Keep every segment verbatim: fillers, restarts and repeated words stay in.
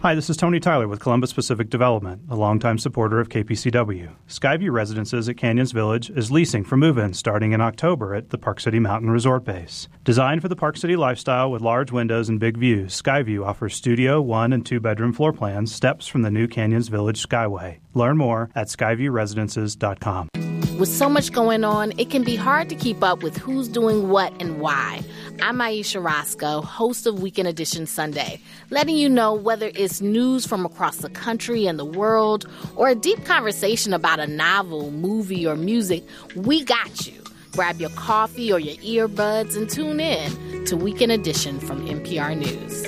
Hi, this is Tony Tyler with Columbus Pacific Development, a longtime supporter of K P C W. Skyview Residences at Canyons Village is leasing for move-ins starting in October at the Park City Mountain Resort Base. Designed for the Park City lifestyle with large windows and big views, Skyview offers studio, one- and two-bedroom floor plans, steps from the new Canyons Village Skyway. Learn more at skyview residences dot com. With so much going on, it can be hard to keep up with who's doing what and why. I'm Aisha Roscoe, host of Weekend Edition Sunday, letting you know whether it's news from across the country and the world or a deep conversation about a novel, movie, or music, we got you. Grab your coffee or your earbuds and tune in to Weekend Edition from N P R News.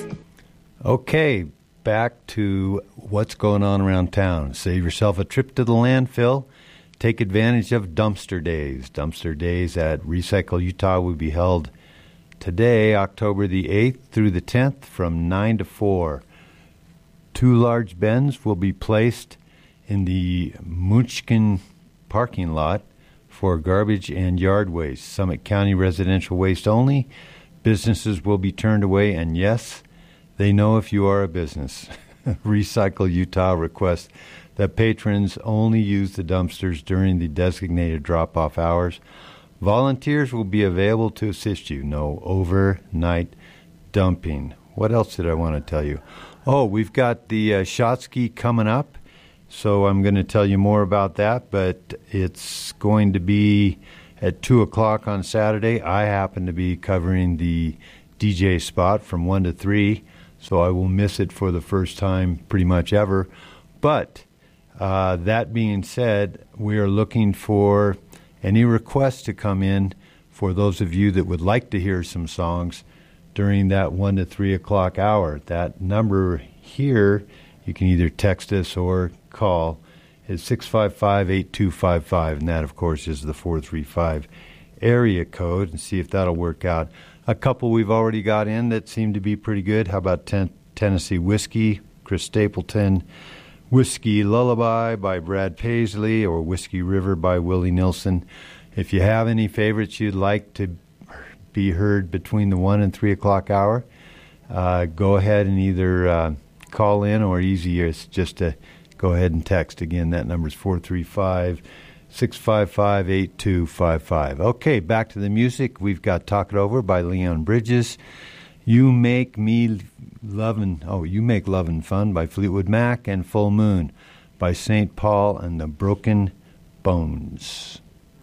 Okay, back to what's going on around town. Save yourself a trip to the landfill. Take advantage of Dumpster Days. Dumpster Days at Recycle Utah will be held today, October the eighth through the tenth from nine to four. Two large bins will be placed in the Munchkin parking lot for garbage and yard waste. Summit County residential waste only. Businesses will be turned away, and yes, they know if you are a business. Recycle Utah requests that patrons only use the dumpsters during the designated drop-off hours. Volunteers will be available to assist you. No overnight dumping. What else did I want to tell you? Oh, we've got the uh, Shotsky coming up, so I'm going to tell you more about that, but it's going to be at two o'clock on Saturday. I happen to be covering the D J spot from one to three, so I will miss it for the first time pretty much ever. But Uh, that being said, we are looking for any requests to come in for those of you that would like to hear some songs during that one to three o'clock hour. That number here, you can either text us or call, is six five five, eight two five five, and that, of course, is the four three five area code, and see if that'll work out. A couple we've already got in that seem to be pretty good. How about ten- Tennessee Whiskey, Chris Stapleton, Whiskey Lullaby by Brad Paisley, or Whiskey River by Willie Nilsson. If you have any favorites you'd like to be heard between the one and three o'clock hour, uh, go ahead and either uh, call in, or easier is just to go ahead and text. Again, that number is four three five, six five five, eight two five five. Okay, back to the music. We've got Talk It Over by Leon Bridges. You Make Me Lovin', oh, You Make Lovin' Fun by Fleetwood Mac, and Full Moon by Saint Paul and the Broken Bones.